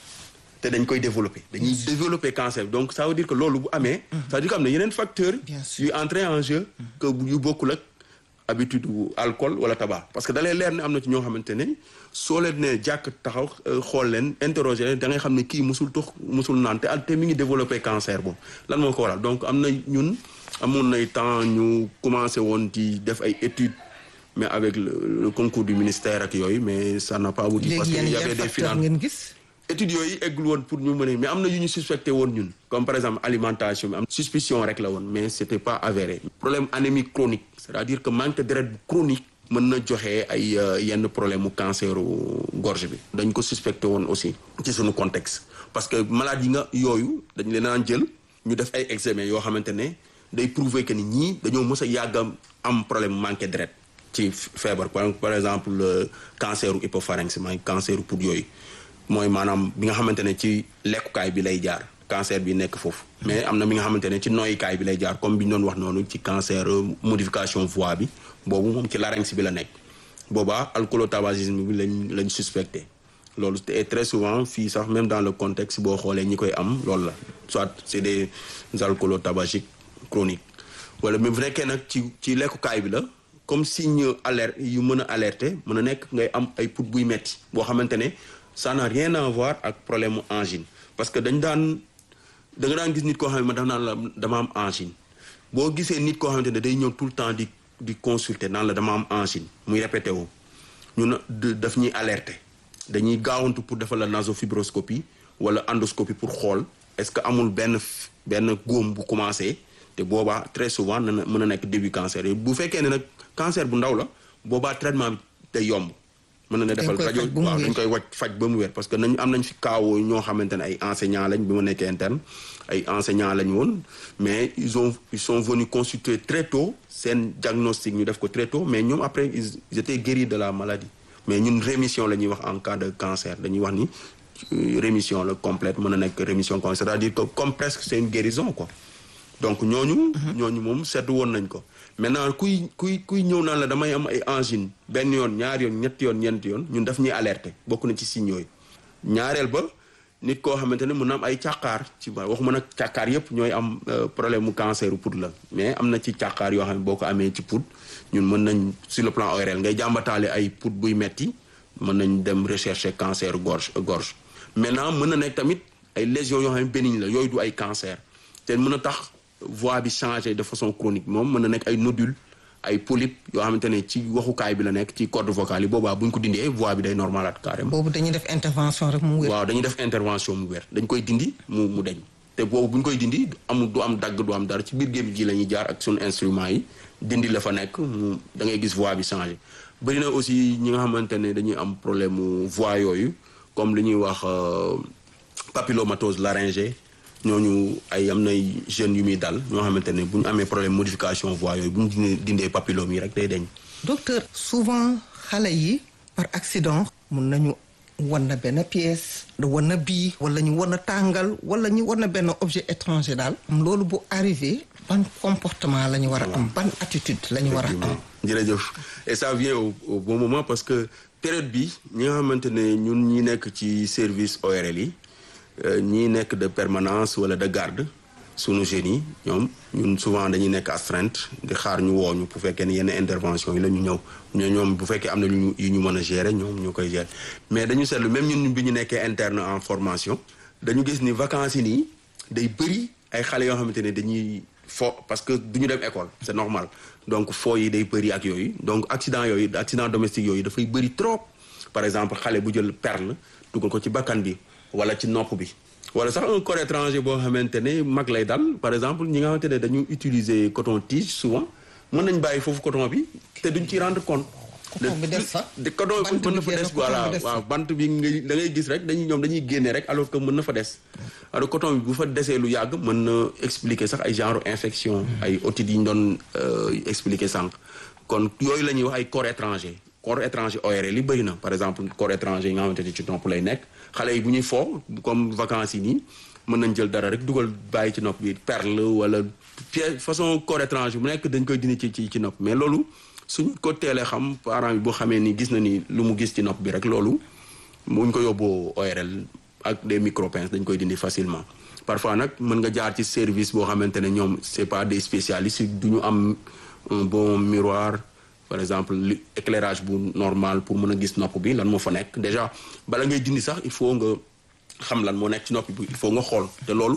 te dañ koy développer dañuy développer cancer donc ça veut dire que loolu bu amee ça veut dire que am na yeneen facteurs yuy entrer en jeu que yu bokkul ak habitude alcool wala tabac parce que da lay leer ne am na ci ñoo xamante ne soo leen ne jàkk taxaw xool leen interroger leen da ngay xam ne kii musul tux musul naan te te mi ngi développé cancer boobu lan moo ko waral donc am na ñun amoon nay temps ñu commencé woon di def ay études mais avec le, le concours du ministère ak yooyu mais ça n'a pas abouti parce que il y avait des finances études yooyu eggul woon pour ñu mën a mais am na yu ñu suspecté woon ñun comme par exemple alimentation bi am suspicion rek la woon mais c'était pas avéré problème anémie chronique c'est-à-dire que manque de deret chronique mën na joxe ay yenn problème mu canceru gorge bi dañ ko suspecté woon aussi ci suñu contexte parce que malade yi nga yooyu dañ leen naan jël ñu def ay examen yoo xamante ne day prouver que ni ñii dañoo mës a yàgg am problème manqué deret ci feebar par exemple le canceru hypopharynx mooy canceru poumon yooyu mooy maanaam bi nga xamante ne ci lekkukaay bi lay jaar cancer bi nekk foofu mais am na mi nga xamante ne ci noyyikaay bi lay jaar comme bi ñu doon wax noonu ci cancer modification voix bi boobu moom ci larynx bi la nekk boobaa alcoolotabagisme bi lañ lañ suspecté loolu et très souvent fii sax même dans le contexte boo xoolee ñi koy am loolu la soit c'est des alcoolotabagiques chroniques wala même bu nekkee nag ci ci lekkukaay bi la comme signe alerte yu mën a alerter mën a nekk ngay am ay put buy metti boo xamante ne ça n'a rien à voir ak problème mu angine parce que dañ daan da nga daan gis nit koo xam ne ma daf naan la dama am angine boo gisee nit koo xamante ne day ñëw tout le temps di di consulter naan la dama am angine muy répété wu ñun daf ñuy alerter dañuy gaawantu pour defal la nasofibroscopie wala endoscopie pour xool est-ce que amul benn benn góom bu commencé te boobaa très souvent na mën a nekk début cancer yi bu fekkee ne nag cancer bu ndaw la boobaa traitement bi day yomb mën na ne defal rajo waaw dañ koy wàcc faj ba mu wér parce que nañ am nañ fi kaawoo ñoo xamante ne ay enseignants lañ bi ma nekkee interne ay enseignants lañ woon mais ils ont ils sont venus consulter très tôt seen diagnostic ñu def ko très tôt mais ñoom après ils étaient guéris de la maladie mais ñun rémission la ñuy wax en cas de cancer dañuy wax ni rémission la complète mën na nekk rémission complète c'est-à-dire que comme presque c'est une guérison quoi donc ñooñu ñooñu moom seetlu woon nañ ko maintenant kuy kuy kuy ñëw naan la damay am ay angine benn yoon ñaari yoon ñetti yoon ñeenti yoon ñun daf ñuy alerter bokk na ci signes yooyu ñaareel ba nit koo xamante ne mën na am ay càkkaar ci ba waxuma nag càkkaar yëpp ñooy am problème mu cancer poumon la mais am na ci càkkaar yoo xam ne boo ko amee ci poumon ñun mën nañ sur le plan O R L ngay jàmbataale ay poumon buy metti mën nañ dem rechercher cancer gorge gorge maintenant mën na nekk tamit ay lésions yoo xam ne bénigne la yooyu du ay cancer te mën a tax voix bi changé de façon chronique moom mën na nekk ay nodules ay polypes yoo xamante ne ci waxukaay bi la nekk ci corde vocale yi boobaa bu ñu ko dindee voix bi day normalaat carrément. boobu dañuy def intervention rek mu wér. waaw dañuy def intervention mu wér dañ koy dindi mu mu deñ te boobu bu ñu koy dindi amul du am dagg du am dara ci biir géej gi la ñuy jaar ak suñu instruments yi dindi la fa nekk mu da ngay gis voix bi changé. bëri na aussi ñi nga xamante ne dañuy am problème mu voix yooyu comme li ñuy wax papillomatose laryngée. ñooñu ay am nay jeunes yu muy dal ñoo xamante ne bu ñu amee problème modification voix yooyu bu ñu dindee papillome yi rek day deñ docteur souvent xale yi par accident mun nañu wan na benn pièce wan na bii wala ñu wan na tàngal wala ñu wan na benn objet étranger daal loolu bu arrivé ban comportement la ñu war a am ban attitude la ñu war a am jërëjëf et ça vient au, au bon moment parce que période bi ñi nga xamante ne ñun ñi nekk ci service O R L yi ñii nekk de permanence wala de garde sunu jeunes yi ñoom ñun souvent dañuy nekk astreinte di xaar ñu woo ñu bu fekkee ne yenn intervention yi la ñu ñëw ñoo ñoom bu fekkee am na lu yu ñu mën a gérer ñoom ñu koy gérer mais dañu seetlu même ñun bi ñu nekkee interne en formation dañu gis ni vacances yi nii day bëri ay xale yoo xamante ne dañuy fo parce que du ñu dem école c'est normal donc fo yi day bëri ak yooyu donc accident yooyu accident domestique yooyu dafay bëri trop par exemple xale bu jël perle dugal ko ci bakkan bi wala ci nopp bi wala sax un corps étranger boo xamante ne mag lay dal par exemple ñi nga xamante ne dañu utiliser coton tige souvent mën nañ bàyyi foofu coton bi te duñ ci rendre compte. coton bi des fa coton bi mën na fa des voilà waaw bant bi nga da ngay gis rek dañuy ñoom dañuy génne rek alors que mën na fa des. alors coton bi bu fa desee lu yàgg mën na expliquer sax ay genre infection ay otite yi ñu doon expliquer sànq kon yooyu la ñuy wax ay corps étranger. corps étranger O R L yi bëri na par exemple corps étranger yi nga xamante ne ci nopp lay nekk xale yi bu ñuy foo comme vacances yi nii mën nañ jël dara rek dugal bàyyi ci nopp bi perle wala pièce façon corps étranger bu nekk dañ koy dindi ci ci ci nopp mais loolu suñ ko teelee xam parent bi boo xamee ni gis na ni lu mu gis ci nopp bi rek loolu buñ ko yóbboo O R L ak des micropinces dañ koy dindi facilement parfois nag mën nga jaar ci service boo xamante ne ñoom c'est pas des spécialistes du ñu am un bon miroir par exemple éclairage bu normal pour mën a gis nopp bi lan moo fa nekk déjà bala ngay dindi sax il faut nga xam lan moo nekk ci nopp bi il faut nga xool te loolu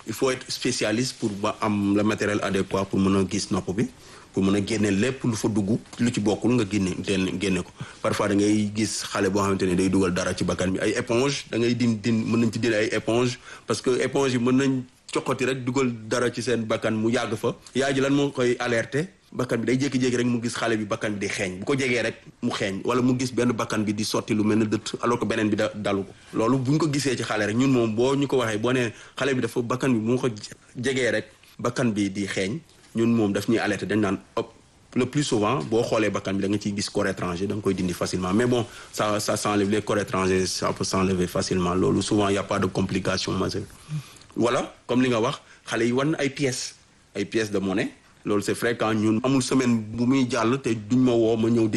il faut être spécialiste pour ba am le matériel adéquat pour mën a gis nopp bi pour mën a génne lépp lu fa dugg lu ci bokkul nga génne génne ko parfois da ngay gis xale boo xamante ne day dugal dara ci bakkan bi ay éponge da ngay din din mën nañ ci dindi ay éponge parce que éponge yi mën nañ coqati rek dugal dara ci seen bakkan mu yàgg fa yaay ji lan moo koy alerter bakkan bi day jékki-jékki rek mu gis xale bi bakkan bi di xeeñ bu ko jegee rek mu xeeñ wala mu gis benn bakkan bi di sotti lu mel ne dëtt alors que beneen bi da dalu ko loolu bu ñu ko gisee ci xale rek ñun moom boo ñu ko waxee boo nee xale bi dafa bakkan bi mu ko jegee rek bakkan bi di xeeñ ñun moom daf ñuy alerter dañ naan hop le plus souvent boo xoolee bakkan bi da nga ciy gis corps étranger da nga koy dindi facilement mais bon ça ça s'enlève les corps étrangers ça peut s'enlever facilement loolu souvent y a pas de complication majeure voilà comme li nga wax xale yi wan ay pièces ay pièces de monnaie loolu c'est fréquent ñun amul semaine bu muy jàll te duñ ma woo ma ñëw